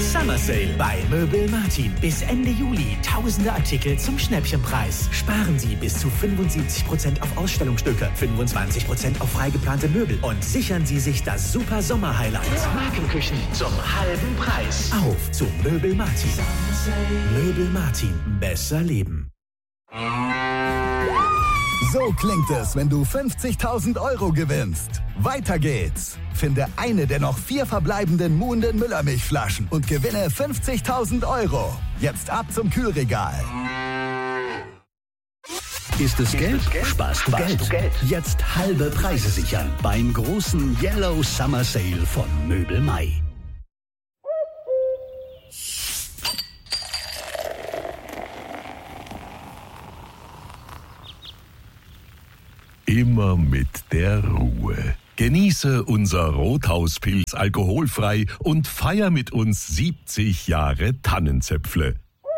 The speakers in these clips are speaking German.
Summer Sale bei Möbel Martin. Bis Ende Juli tausende Artikel zum Schnäppchenpreis. Sparen Sie bis zu 75% auf Ausstellungsstücke, 25% auf freigeplante Möbel und sichern Sie sich das super Sommer-Highlight. Markenküchen zum halben Preis. Auf zu Möbel Martin. Möbel Martin. Besser leben. So klingt es, wenn du 50.000 € gewinnst. Weiter geht's. Finde eine der noch 4 verbleibenden Muhnden Müllermilchflaschen und gewinne 50.000 €. Jetzt ab zum Kühlregal. Ist es Geld? Sparst du Geld. Jetzt halbe Preise sichern beim großen Yellow Summer Sale von Möbel Mai. Immer mit der Ruhe. Genieße unser Rothauspilz alkoholfrei und feier mit uns 70 Jahre Tannenzäpfle.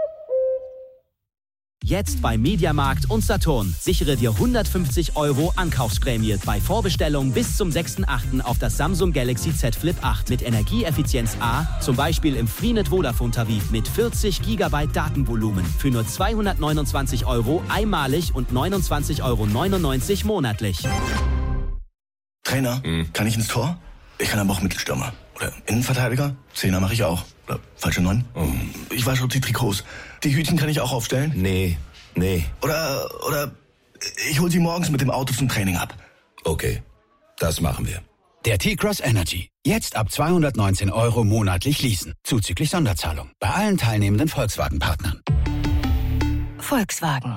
Jetzt bei Mediamarkt und Saturn. Sichere dir 150 € Ankaufsprämie bei Vorbestellung bis zum 6.8. auf das Samsung Galaxy Z Flip 8 mit Energieeffizienz A, zum Beispiel im Freenet Vodafone-Tarif mit 40 GB Datenvolumen für nur 229 € einmalig und 29,99 € monatlich. Trainer, kann ich ins Tor? Ich kann aber auch Mittelstürmer. Oder Innenverteidiger? Zehner mache ich auch. Oder falsche 9? Ich wasche die Trikots. Die Hütchen kann ich auch aufstellen? Nee. Oder ich hol sie morgens mit dem Auto zum Training ab. Okay, das machen wir. Der T-Cross Energy. Jetzt ab 219 € monatlich leasen. Zuzüglich Sonderzahlung. Bei allen teilnehmenden Volkswagen-Partnern. Volkswagen.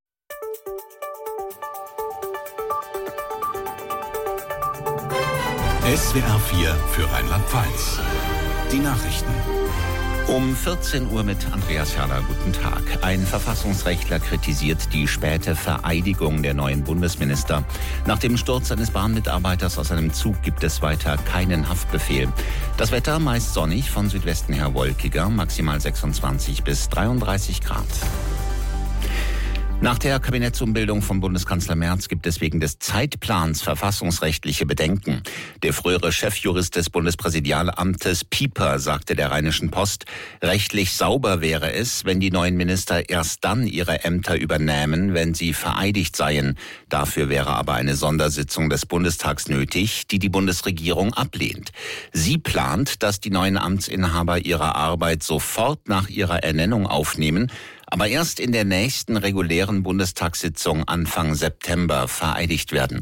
SWR 4 für Rheinland-Pfalz. Die Nachrichten. Um 14 Uhr mit Andreas Herrler. Guten Tag. Ein Verfassungsrechtler kritisiert die späte Vereidigung der neuen Bundesminister. Nach dem Sturz eines Bahnmitarbeiters aus einem Zug gibt es weiter keinen Haftbefehl. Das Wetter meist sonnig, von Südwesten her wolkiger, maximal 26 bis 33 Grad. Nach der Kabinettsumbildung von Bundeskanzler Merz gibt es wegen des Zeitplans verfassungsrechtliche Bedenken. Der frühere Chefjurist des Bundespräsidialamtes Pieper sagte der Rheinischen Post, rechtlich sauber wäre es, wenn die neuen Minister erst dann ihre Ämter übernähmen, wenn sie vereidigt seien. Dafür wäre aber eine Sondersitzung des Bundestags nötig, die die Bundesregierung ablehnt. Sie plant, dass die neuen Amtsinhaber ihre Arbeit sofort nach ihrer Ernennung aufnehmen, aber erst in der nächsten regulären Bundestagssitzung Anfang September vereidigt werden.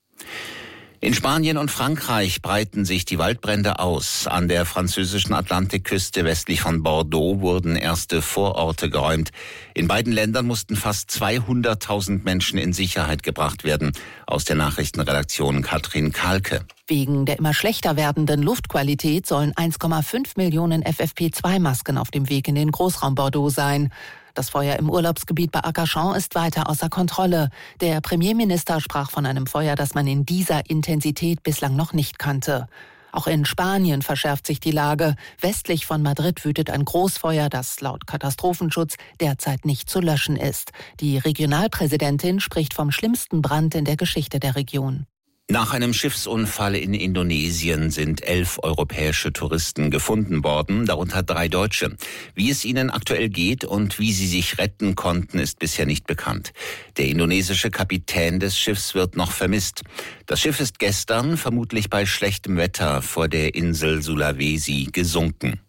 In Spanien und Frankreich breiten sich die Waldbrände aus. An der französischen Atlantikküste westlich von Bordeaux wurden erste Vororte geräumt. In beiden Ländern mussten fast 200.000 Menschen in Sicherheit gebracht werden. Aus der Nachrichtenredaktion Katrin Kahlke. Wegen der immer schlechter werdenden Luftqualität sollen 1,5 Millionen FFP2-Masken auf dem Weg in den Großraum Bordeaux sein. Das Feuer im Urlaubsgebiet bei Arcachon ist weiter außer Kontrolle. Der Premierminister sprach von einem Feuer, das man in dieser Intensität bislang noch nicht kannte. Auch in Spanien verschärft sich die Lage. Westlich von Madrid wütet ein Großfeuer, das laut Katastrophenschutz derzeit nicht zu löschen ist. Die Regionalpräsidentin spricht vom schlimmsten Brand in der Geschichte der Region. Nach einem Schiffsunfall in Indonesien sind 11 europäische Touristen gefunden worden, darunter 3 Deutsche. Wie es ihnen aktuell geht und wie sie sich retten konnten, ist bisher nicht bekannt. Der indonesische Kapitän des Schiffs wird noch vermisst. Das Schiff ist gestern, vermutlich bei schlechtem Wetter, vor der Insel Sulawesi gesunken.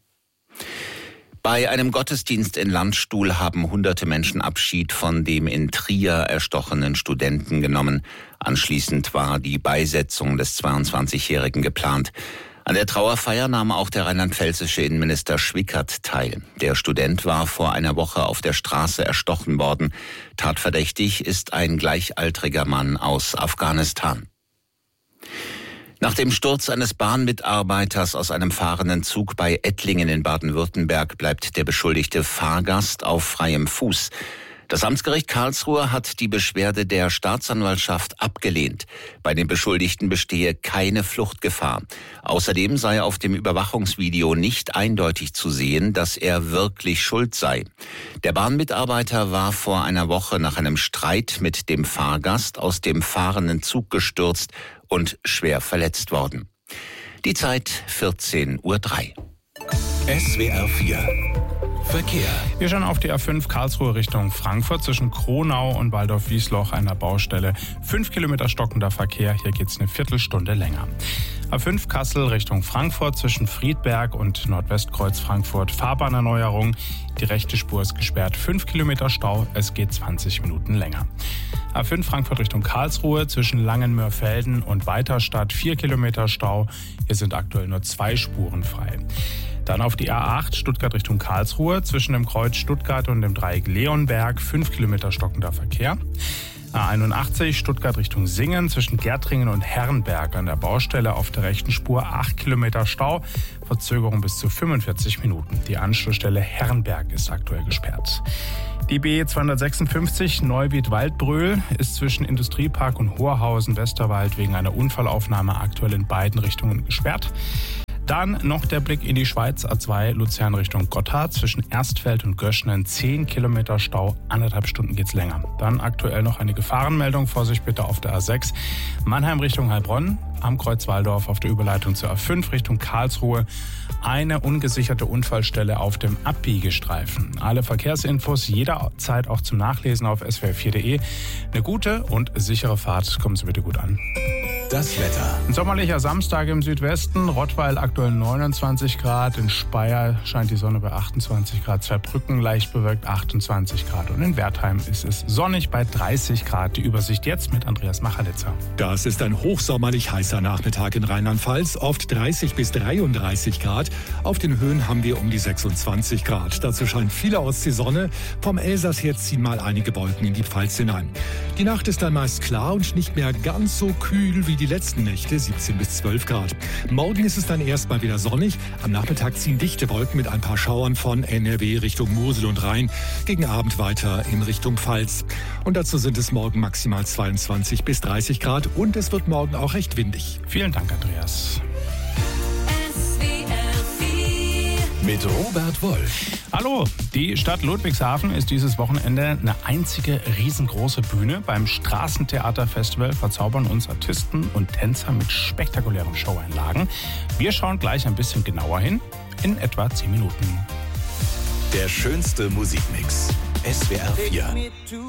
Bei einem Gottesdienst in Landstuhl haben hunderte Menschen Abschied von dem in Trier erstochenen Studenten genommen. Anschließend war die Beisetzung des 22-Jährigen geplant. An der Trauerfeier nahm auch der rheinland-pfälzische Innenminister Schwickert teil. Der Student war vor einer Woche auf der Straße erstochen worden. Tatverdächtig ist ein gleichaltriger Mann aus Afghanistan. Nach dem Sturz eines Bahnmitarbeiters aus einem fahrenden Zug bei Ettlingen in Baden-Württemberg bleibt der beschuldigte Fahrgast auf freiem Fuß. Das Amtsgericht Karlsruhe hat die Beschwerde der Staatsanwaltschaft abgelehnt. Bei den Beschuldigten bestehe keine Fluchtgefahr. Außerdem sei auf dem Überwachungsvideo nicht eindeutig zu sehen, dass er wirklich schuld sei. Der Bahnmitarbeiter war vor einer Woche nach einem Streit mit dem Fahrgast aus dem fahrenden Zug gestürzt und schwer verletzt worden. Die Zeit 14:03 Uhr. SWR 4 Verkehr. Wir schauen auf die A5 Karlsruhe Richtung Frankfurt zwischen Kronau und Waldorf-Wiesloch einer Baustelle. 5 Kilometer stockender Verkehr, hier geht's eine Viertelstunde länger. A5 Kassel Richtung Frankfurt zwischen Friedberg und Nordwestkreuz Frankfurt. Fahrbahnerneuerung, die rechte Spur ist gesperrt. 5 Kilometer Stau, es geht 20 Minuten länger. A5 Frankfurt Richtung Karlsruhe zwischen Langenmörfelden und Weiterstadt. 4 Kilometer Stau, hier sind aktuell nur 2 Spuren frei. Dann auf die A8 Stuttgart Richtung Karlsruhe zwischen dem Kreuz Stuttgart und dem Dreieck Leonberg. 5 Kilometer stockender Verkehr. A81 Stuttgart Richtung Singen zwischen Gärtringen und Herrenberg an der Baustelle auf der rechten Spur 8 Kilometer Stau, Verzögerung bis zu 45 Minuten. Die Anschlussstelle Herrenberg ist aktuell gesperrt. Die B 256 Neuwied-Waldbröl ist zwischen Industriepark und Horhausen-Westerwald wegen einer Unfallaufnahme aktuell in beiden Richtungen gesperrt. Dann noch der Blick in die Schweiz, A2 Luzern Richtung Gotthard, zwischen Erstfeld und Göschenen 10 Kilometer Stau, 1,5 Stunden geht's länger. Dann aktuell noch eine Gefahrenmeldung, Vorsicht bitte auf der A6, Mannheim Richtung Heilbronn, am Kreuz Walldorf auf der Überleitung zur A5 Richtung Karlsruhe, eine ungesicherte Unfallstelle auf dem Abbiegestreifen. Alle Verkehrsinfos jederzeit auch zum Nachlesen auf swr4.de. Eine gute und sichere Fahrt, kommen Sie bitte gut an. Das Wetter. Ein sommerlicher Samstag im Südwesten, Rottweil aktuell 29 Grad, in Speyer scheint die Sonne bei 28 Grad, Zweibrücken leicht bewölkt 28 Grad und in Wertheim ist es sonnig bei 30 Grad. Die Übersicht jetzt mit Andreas Machalitzer. Das ist ein hochsommerlich heißer Nachmittag in Rheinland-Pfalz, oft 30 bis 33 Grad. Auf den Höhen haben wir um die 26 Grad. Dazu scheint vielerorts die Sonne. Vom Elsass her ziehen mal einige Wolken in die Pfalz hinein. Die Nacht ist dann meist klar und nicht mehr ganz so kühl wie die letzten Nächte, 17 bis 12 Grad. Morgen ist es dann erstmal wieder sonnig. Am Nachmittag ziehen dichte Wolken mit ein paar Schauern von NRW Richtung Mosel und Rhein. Gegen Abend weiter in Richtung Pfalz. Und dazu sind es morgen maximal 22 bis 30 Grad und es wird morgen auch recht windig. Vielen Dank, Andreas. Mit Robert Wolf. Hallo, die Stadt Ludwigshafen ist dieses Wochenende eine einzige riesengroße Bühne. Beim Straßentheaterfestival verzaubern uns Artisten und Tänzer mit spektakulären Showeinlagen. Wir schauen gleich ein bisschen genauer hin, in etwa 10 Minuten. Der schönste Musikmix. SWR 4.